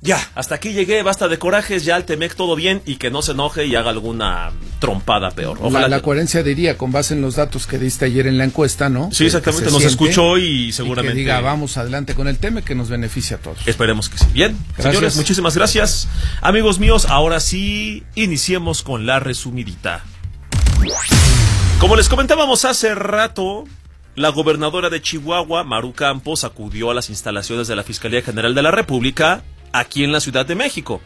Ya, hasta aquí llegué, basta de corajes, ya el Temec todo bien y que no se enoje y haga alguna trompada peor. Ojalá la coherencia diría, con base en los datos que diste ayer en la encuesta, ¿no? Sí, exactamente, nos escuchó y seguramente... Y que diga, vamos adelante con el Temec, que nos beneficia a todos. Esperemos que sí. Bien, gracias. Señores, muchísimas gracias. Amigos míos, ahora sí, iniciemos con la resumidita. Como les comentábamos hace rato, la gobernadora de Chihuahua, Maru Campos, acudió a las instalaciones de la Fiscalía General de la República aquí en la Ciudad de México.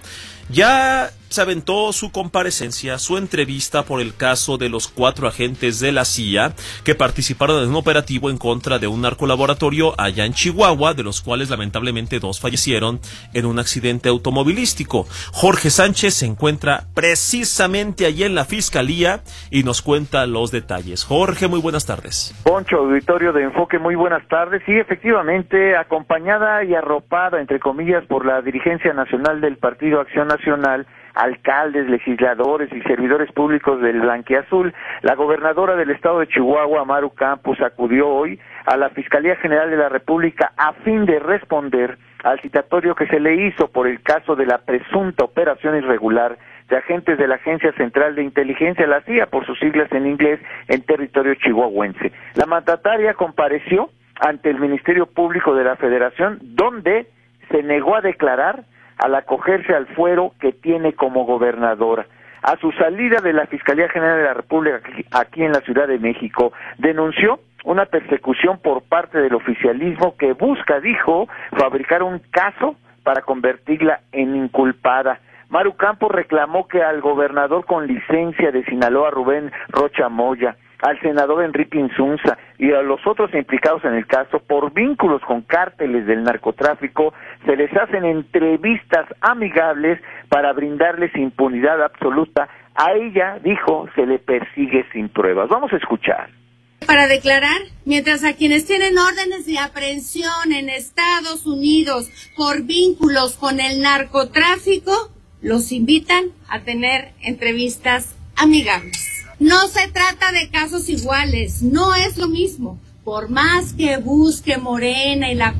Ya se aventó su comparecencia, su entrevista por el caso de los 4 agentes de la CIA que participaron en un operativo en contra de un narcolaboratorio allá en Chihuahua, de los cuales lamentablemente 2 fallecieron en un accidente automovilístico. Jorge Sánchez se encuentra precisamente allí en la Fiscalía y nos cuenta los detalles. Jorge, muy buenas tardes. Poncho, auditorio de Enfoque, muy buenas tardes. Sí, efectivamente, acompañada y arropada, entre comillas, por la dirigencia nacional del Partido Acción Nacional, alcaldes, legisladores y servidores públicos del Blanquiazul, la gobernadora del estado de Chihuahua, Maru Campos, acudió hoy a la Fiscalía General de la República a fin de responder al citatorio que se le hizo por el caso de la presunta operación irregular de agentes de la Agencia Central de Inteligencia, la CIA, por sus siglas en inglés, en territorio chihuahuense. La mandataria compareció ante el Ministerio Público de la Federación, donde se negó a declarar al acogerse al fuero que tiene como gobernadora. A su salida de la Fiscalía General de la República aquí en la Ciudad de México, denunció una persecución por parte del oficialismo que busca, dijo, fabricar un caso para convertirla en inculpada. Maru Campos reclamó que al gobernador con licencia de Sinaloa, Rubén Rocha Moya, al senador Enrique Insunza y a los otros implicados en el caso, por vínculos con cárteles del narcotráfico, se les hacen entrevistas amigables para brindarles impunidad absoluta. A ella, dijo, se le persigue sin pruebas. Vamos a escuchar. Para declarar, mientras a quienes tienen órdenes de aprehensión en Estados Unidos por vínculos con el narcotráfico, los invitan a tener entrevistas amigables. No se trata de casos iguales, no es lo mismo. Por más que busque Morena y la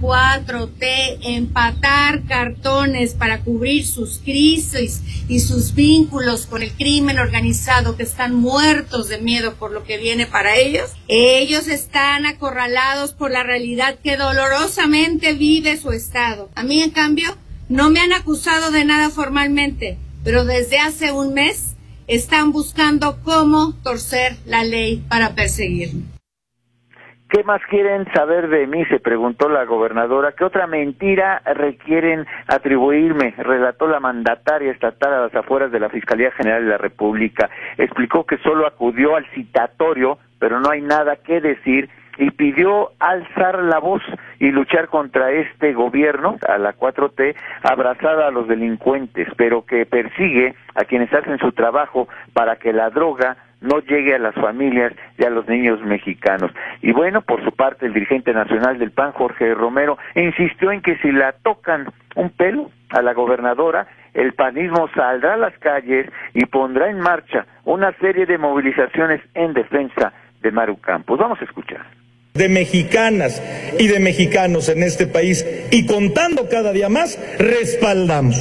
4T empatar cartones para cubrir sus crisis y sus vínculos con el crimen organizado, que están muertos de miedo por lo que viene para ellos están acorralados por la realidad que dolorosamente vive su estado. A mí, en cambio, no me han acusado de nada formalmente, pero desde hace un mes están buscando cómo torcer la ley para perseguirme. ¿Qué más quieren saber de mí?, se preguntó la gobernadora. ¿Qué otra mentira requieren atribuirme?, relató la mandataria estatal a las afueras de la Fiscalía General de la República. Explicó que solo acudió al citatorio, pero no hay nada que decir, y pidió alzar la voz y luchar contra este gobierno, a la 4T, abrazada a los delincuentes, pero que persigue a quienes hacen su trabajo para que la droga no llegue a las familias y a los niños mexicanos. Y bueno, por su parte, el dirigente nacional del PAN, Jorge Romero, insistió en que si la tocan un pelo a la gobernadora, el panismo saldrá a las calles y pondrá en marcha una serie de movilizaciones en defensa de Maru Campos. Vamos a escuchar. De mexicanas y de mexicanos en este país, y contando cada día más, respaldamos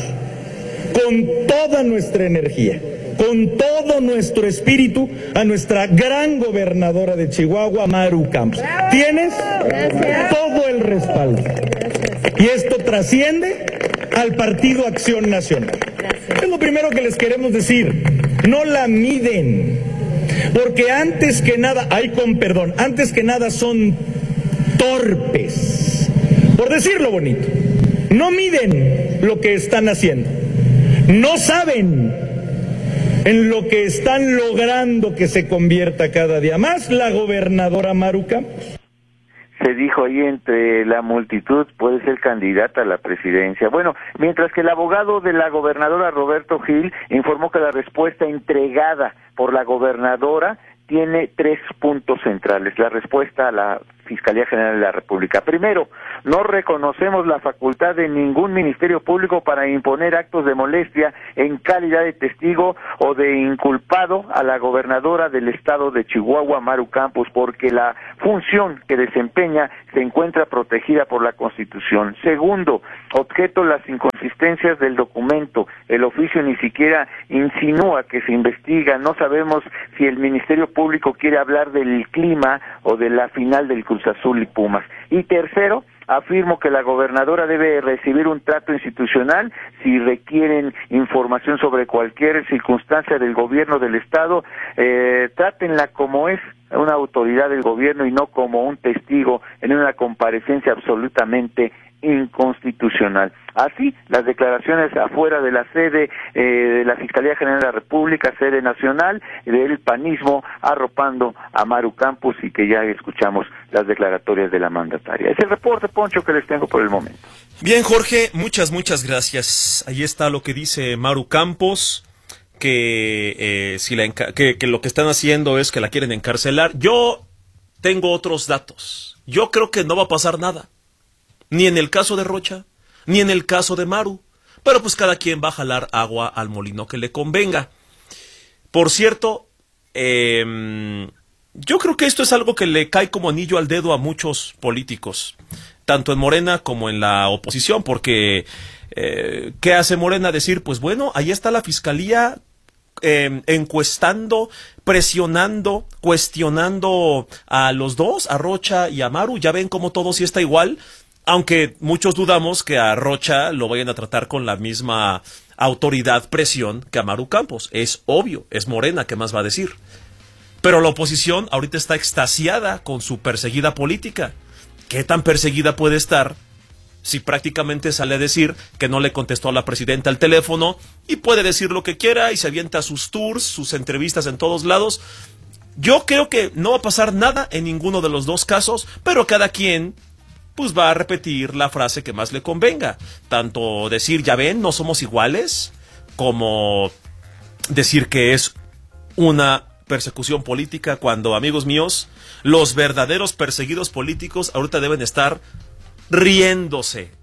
con toda nuestra energía, con todo nuestro espíritu, a nuestra gran gobernadora de Chihuahua, Maru Campos. Tienes todo el respaldo. Y esto trasciende al Partido Acción Nacional. Es lo primero que les queremos decir. No la miden. Porque antes que nada son torpes, por decirlo bonito. No miden lo que están haciendo, no saben en lo que están logrando que se convierta cada día más la gobernadora Maru Campos. Se dijo ahí entre la multitud, puede ser candidata a la presidencia. Bueno, mientras que el abogado de la gobernadora, Roberto Gil, informó que la respuesta entregada por la gobernadora tiene 3 puntos centrales. La respuesta a la Fiscalía General de la República. Primero, no reconocemos la facultad de ningún ministerio público para imponer actos de molestia en calidad de testigo o de inculpado a la gobernadora del estado de Chihuahua, Maru Campos, porque la función que desempeña se encuentra protegida por la Constitución. Segundo, objeto las inconsistencias del documento. El oficio ni siquiera insinúa que se investiga. No sabemos si el Ministerio Público quiere hablar del clima o de la final del Cruz Azul y Pumas. Y tercero, afirmo que la gobernadora debe recibir un trato institucional. Si requieren información sobre cualquier circunstancia del gobierno del Estado, trátenla como es una autoridad del gobierno y no como un testigo en una comparecencia absolutamente inconstitucional. Así, las declaraciones afuera de la sede de la Fiscalía General de la República, sede nacional, del panismo arropando a Maru Campos, y que ya escuchamos las declaratorias de la mandataria. Es el reporte, Poncho, que les tengo por el momento. Bien, Jorge, muchas gracias. Ahí está lo que dice Maru Campos, que que lo que están haciendo es que la quieren encarcelar. Yo tengo otros datos. Yo creo que no va a pasar nada, ni en el caso de Rocha, ni en el caso de Maru, pero pues cada quien va a jalar agua al molino que le convenga. Por cierto, yo creo que esto es algo que le cae como anillo al dedo a muchos políticos, tanto en Morena como en la oposición, porque ¿qué hace Morena? Decir, pues bueno, ahí está la Fiscalía encuestando, presionando, cuestionando a los dos, a Rocha y a Maru. Ya ven cómo todo sí está igual, aunque muchos dudamos que a Rocha lo vayan a tratar con la misma autoridad, presión que a Maru Campos. Es obvio, es Morena, ¿qué más va a decir? Pero la oposición ahorita está extasiada con su perseguida política. ¿Qué tan perseguida puede estar si prácticamente sale a decir que no le contestó a la presidenta al teléfono y puede decir lo que quiera y se avienta sus tours, sus entrevistas en todos lados? Yo creo que no va a pasar nada en ninguno de los dos casos, pero cada quien pues va a repetir la frase que más le convenga. Tanto decir, ya ven, no somos iguales, como decir que es una persecución política, cuando, amigos míos, los verdaderos perseguidos políticos ahorita deben estar riéndose,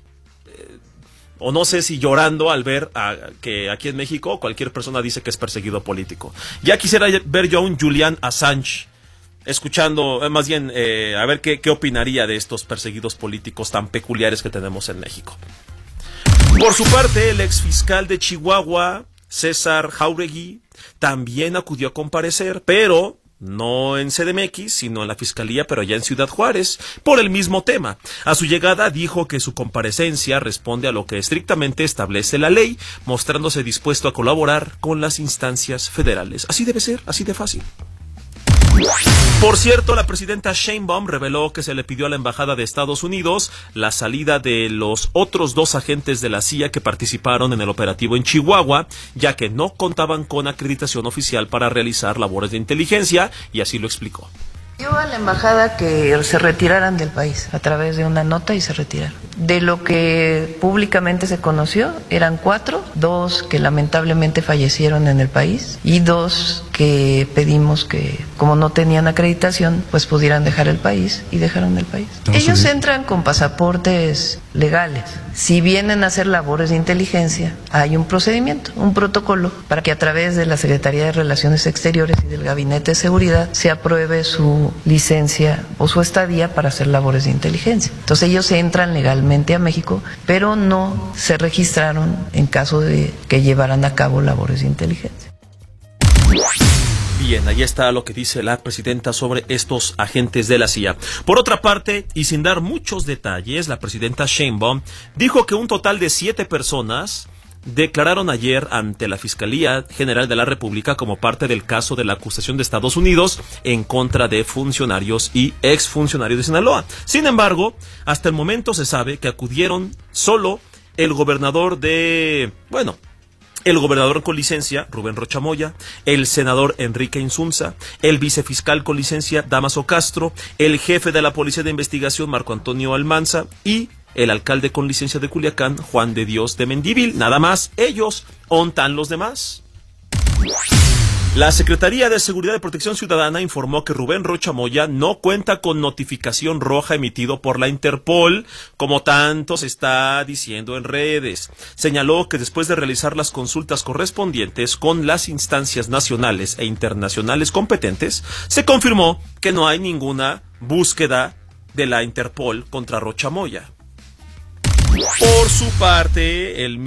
o no sé si llorando al ver que aquí en México cualquier persona dice que es perseguido político. Ya quisiera ver yo a un Julian Assange escuchando, más bien, a ver qué opinaría de estos perseguidos políticos tan peculiares que tenemos en México. Por su parte, el exfiscal de Chihuahua, César Jauregui, también acudió a comparecer, pero no en CDMX, sino en la Fiscalía, pero allá en Ciudad Juárez, por el mismo tema. A su llegada dijo que su comparecencia responde a lo que estrictamente establece la ley, mostrándose dispuesto a colaborar con las instancias federales. Así debe ser, así de fácil. Por cierto, la presidenta Sheinbaum reveló que se le pidió a la Embajada de Estados Unidos la salida de los otros 2 agentes de la CIA que participaron en el operativo en Chihuahua, ya que no contaban con acreditación oficial para realizar labores de inteligencia, y así lo explicó. Pidió a la embajada que se retiraran del país a través de una nota y se retiraron. De lo que públicamente se conoció, eran 4, 2 que lamentablemente fallecieron en el país y 2 que pedimos que, como no tenían acreditación, pues pudieran dejar el país, y dejaron el país. Ellos entran con pasaportes legales. Si vienen a hacer labores de inteligencia, hay un procedimiento, un protocolo, para que a través de la Secretaría de Relaciones Exteriores y del Gabinete de Seguridad se apruebe su licencia o su estadía para hacer labores de inteligencia. Entonces ellos entran legalmente a México, pero no se registraron en caso de que llevaran a cabo labores de inteligencia. Bien, ahí está lo que dice la presidenta sobre estos agentes de la CIA. Por otra parte, y sin dar muchos detalles, la presidenta Sheinbaum dijo que un total de 7 personas declararon ayer ante la Fiscalía General de la República como parte del caso de la acusación de Estados Unidos en contra de funcionarios y exfuncionarios de Sinaloa. Sin embargo, hasta el momento se sabe que acudieron solo el gobernador con licencia, Rubén Rocha Moya, el senador Enrique Insunza, el vicefiscal con licencia, Dámaso Castro, el jefe de la Policía de Investigación, Marco Antonio Almanza, y el alcalde con licencia de Culiacán, Juan de Dios de Mendívil. Nada más ellos. ¿Ontan los demás? La Secretaría de Seguridad y Protección Ciudadana informó que Rubén Rocha Moya no cuenta con notificación roja emitido por la Interpol, como tanto se está diciendo en redes. Señaló que después de realizar las consultas correspondientes con las instancias nacionales e internacionales competentes, se confirmó que no hay ninguna búsqueda de la Interpol contra Rocha Moya. Por su parte, el